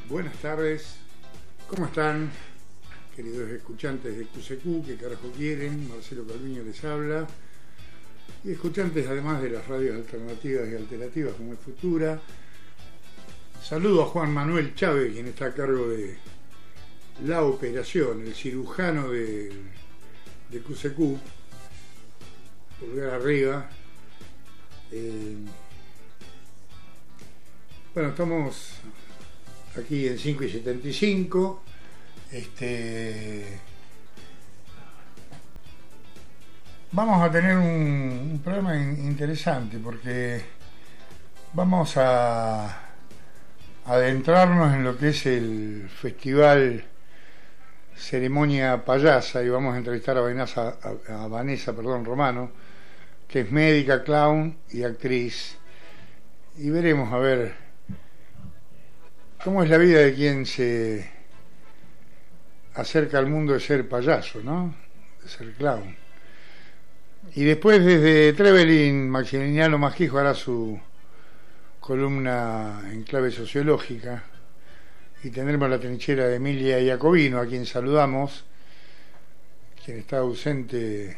Buenas tardes, ¿cómo están, queridos escuchantes de QCQ? ¿Qué carajo quieren? Marcelo Calviño les habla. Y escuchantes además de las radios alternativas y alterativas como es Futura. Saludo a Juan Manuel Chávez, quien está a cargo de la operación, el cirujano de QCQ, pulgar arriba. Bueno, estamos aquí en 5 y 75. Vamos a tener un programa interesante porque vamos a adentrarnos en lo que es el festival Ceremonia Payasa y vamos a entrevistar a Vanessa Romano, que es médica, clown y actriz, y veremos a ver cómo es la vida de quien se acerca al mundo de ser payaso, ¿no? De ser clown. Y después desde Trevelin, Maximiliano Majijo hará su columna en clave sociológica y tendremos la trinchera de Emilia Iacobino, a quien saludamos, quien está ausente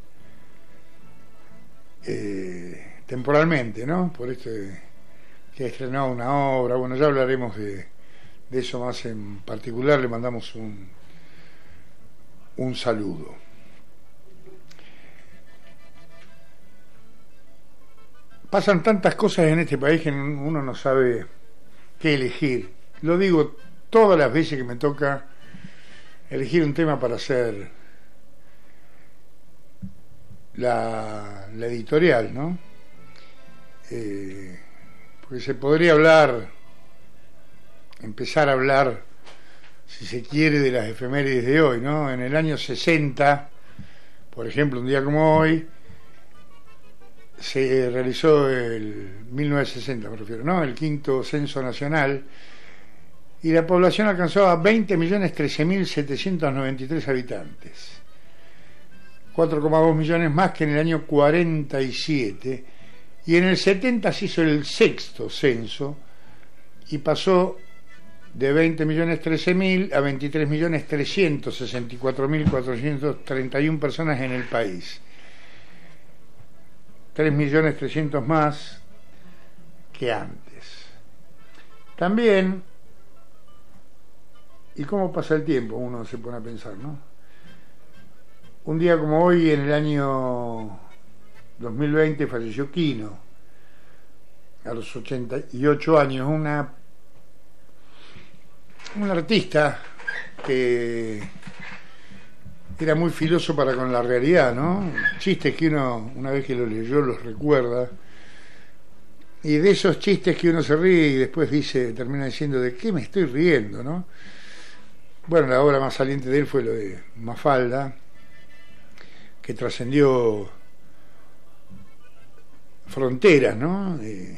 temporalmente, ¿no? Por esto que ha estrenado una obra. Bueno, ya hablaremos de eso más en particular. Le mandamos un saludo. Pasan tantas cosas en este país que uno no sabe qué elegir. Lo digo todas las veces que me toca elegir un tema para hacer la editorial, ¿no? Porque se podría empezar a hablar, si se quiere, de las efemérides de hoy, ¿no? En el año 60, por ejemplo, un día como hoy, se realizó 1960 me refiero, ¿no? El quinto censo nacional, y la población alcanzó a 20.013.793 habitantes, 4,2 millones más que en el año 47, y en el 70 se hizo el sexto censo y pasó de 20.013.000 a 23.364.431 personas en el país. 3.300.000 más que antes. También, ¿y cómo pasa el tiempo? Uno se pone a pensar, ¿no? Un día como hoy, en el año 2020, falleció Quino, a los 88 años, un artista que era muy filoso para con la realidad, ¿no? Chistes que uno, una vez que los leyó, los recuerda, y de esos chistes que uno se ríe y después termina diciendo, ¿de qué me estoy riendo, no? Bueno, la obra más saliente de él fue lo de Mafalda, que trascendió fronteras, ¿no?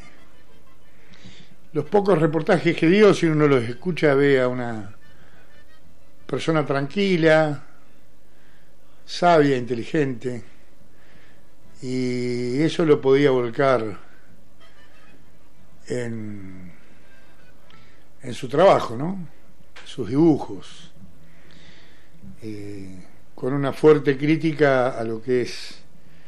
Los pocos reportajes que dio, si uno los escucha, ve a una persona tranquila, sabia, inteligente, y eso lo podía volcar en su trabajo, ¿no? Sus dibujos, con una fuerte crítica a lo que es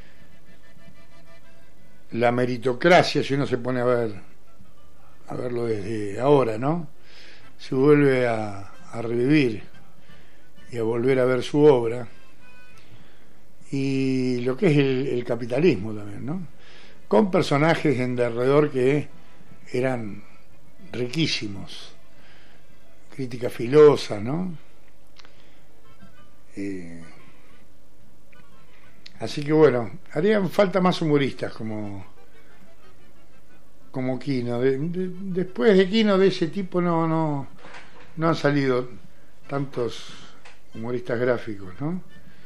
la meritocracia. Si uno se pone a verlo desde ahora, ¿no? Se vuelve a revivir y a volver a ver su obra, y lo que es el capitalismo también, ¿no? Con personajes en derredor que eran riquísimos, crítica filosa, ¿no? Así que bueno, harían falta más humoristas como Quino. Después de Quino, de ese tipo, no han salido tantos humoristas gráficos, ¿no?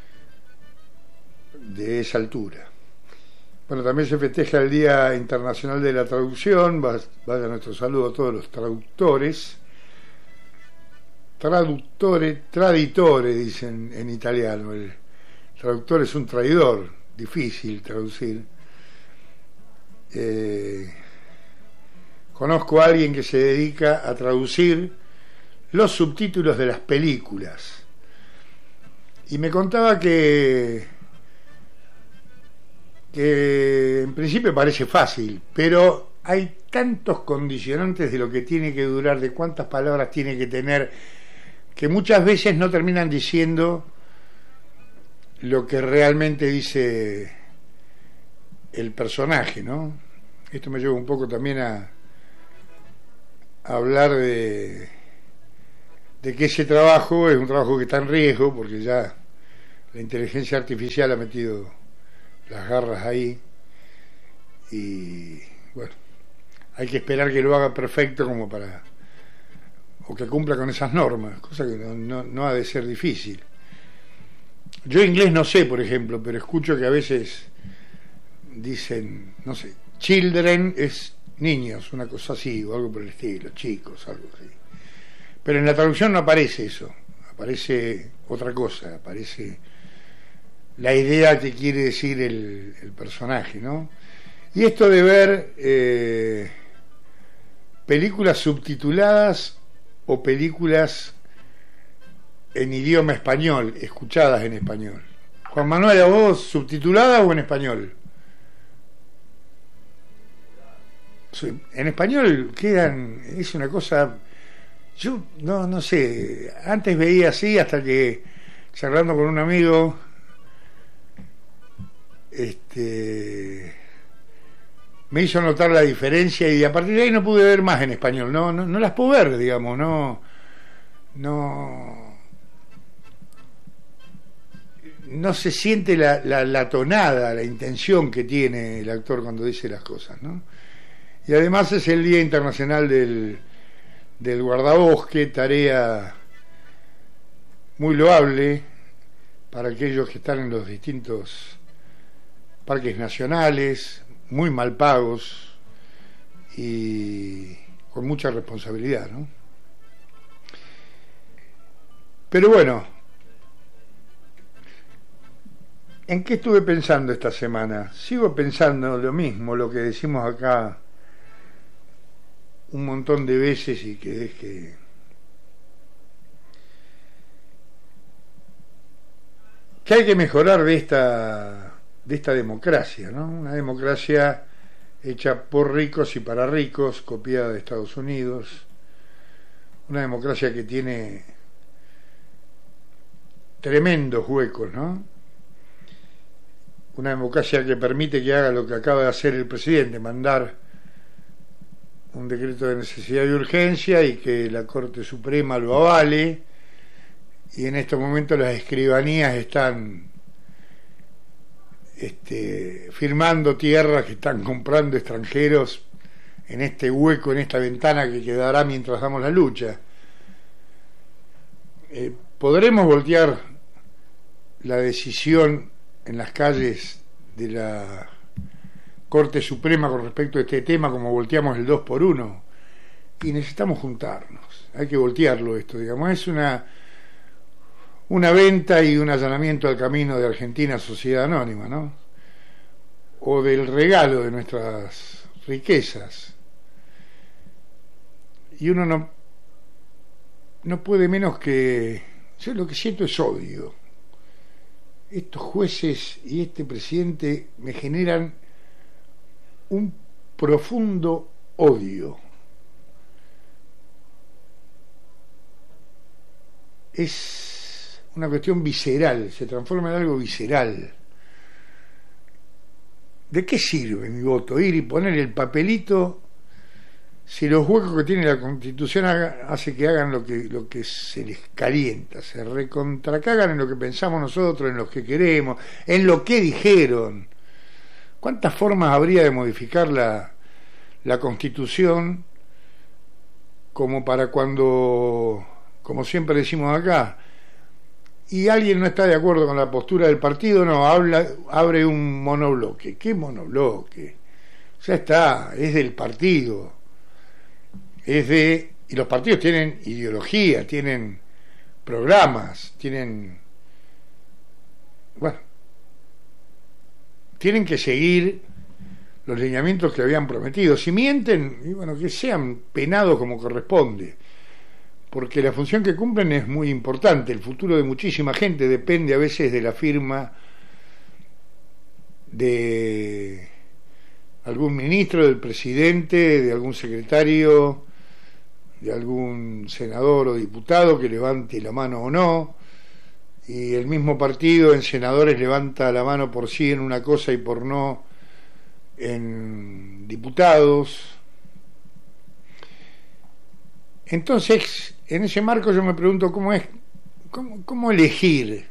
De esa altura. Bueno, también se festeja el Día Internacional de la Traducción. Vaya nuestro saludo a todos los traductores. Traditore, dicen en italiano. El traductor es un traidor, difícil traducir. Conozco a alguien que se dedica a traducir los subtítulos de las películas. Y me contaba que en principio parece fácil, pero hay tantos condicionantes de lo que tiene que durar, de cuántas palabras tiene que tener, que muchas veces no terminan diciendo lo que realmente dice el personaje, ¿no? Esto me lleva un poco también a hablar de que ese trabajo es un trabajo que está en riesgo, porque ya la inteligencia artificial ha metido las garras ahí, y bueno, hay que esperar que lo haga perfecto como para, o que cumpla con esas normas, cosa que no ha de ser difícil. Yo inglés no sé, por ejemplo, pero escucho que a veces dicen, no sé, children es niños, una cosa así, o algo por el estilo, chicos, algo así. Pero en la traducción no aparece eso, aparece otra cosa, aparece la idea que quiere decir el personaje, ¿no? Y esto de ver películas subtituladas o películas en idioma español, escuchadas en español. Juan Manuel, ¿a vos subtitulada o en español? En español quedan, es una cosa, yo no sé, antes veía así hasta que, charlando con un amigo, me hizo notar la diferencia, y a partir de ahí no pude ver más en español, no las puedo ver, digamos, no se siente la tonada, la intención que tiene el actor cuando dice las cosas, ¿no? Y además es el Día Internacional del Guardabosque, tarea muy loable para aquellos que están en los distintos parques nacionales, muy mal pagos y con mucha responsabilidad, ¿no? Pero bueno, ¿en qué estuve pensando esta semana? Sigo pensando lo mismo, lo que decimos acá un montón de veces, y que es que hay que mejorar de esta democracia, ¿no? Una democracia hecha por ricos y para ricos, copiada de Estados Unidos, una democracia que tiene tremendos huecos, ¿no? Una democracia que permite que haga lo que acaba de hacer el presidente, mandar un decreto de necesidad y urgencia y que la Corte Suprema lo avale, y en estos momentos las escribanías están firmando tierras que están comprando extranjeros en este hueco, en esta ventana que quedará mientras damos la lucha. ¿Podremos voltear la decisión en las calles de la Corte Suprema con respecto a este tema como volteamos el 2x1? Y necesitamos juntarnos, hay que voltearlo esto, digamos, es una venta y un allanamiento al camino de Argentina Sociedad Anónima, ¿no? O del regalo de nuestras riquezas. Y uno no puede menos que, yo lo que siento es odio. Estos jueces y este presidente me generan un profundo odio. Es una cuestión visceral, se transforma en algo visceral. ¿De qué sirve mi voto? Ir y poner el papelito si los huecos que tiene la Constitución hace que hagan lo que se les calienta, se recontracagan en lo que pensamos nosotros, en lo que queremos, en lo que dijeron? ¿Cuántas formas habría de modificar la Constitución como para cuando, como siempre decimos acá, y alguien no está de acuerdo con la postura del partido, no, abre un monobloque? ¿Qué monobloque? Ya está, es del partido, y los partidos tienen ideología, tienen programas, tienen que seguir los lineamientos que habían prometido. Si mienten, y bueno, que sean penados como corresponde, porque la función que cumplen es muy importante. El futuro de muchísima gente depende a veces de la firma de algún ministro, del presidente, de algún secretario, de algún senador o diputado que levante la mano o no, y el mismo partido en senadores levanta la mano por sí en una cosa y por no en diputados. Entonces, en ese marco yo me pregunto cómo elegir